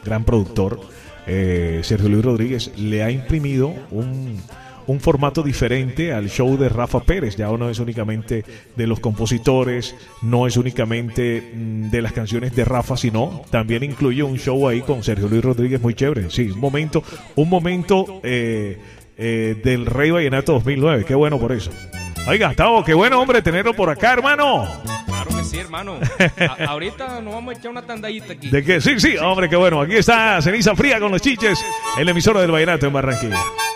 gran productor, Sergio Luis Rodríguez, le ha imprimido un formato diferente al show de Rafa Pérez. Ya no es únicamente de los compositores, no es únicamente de las canciones de Rafa, sino también incluye un show ahí con Sergio Luis Rodríguez muy chévere. Sí, un momento del Rey Vallenato 2009. Qué bueno por eso. Oiga, Gustavo, qué bueno, hombre, tenerlo por acá, hermano. Claro que sí, hermano. Ahorita nos vamos a echar una tandadita aquí. ¿De qué? Sí, hombre, qué bueno. Aquí está Ceniza Fría con los Chiches en la emisora del Vallenato en Barranquilla.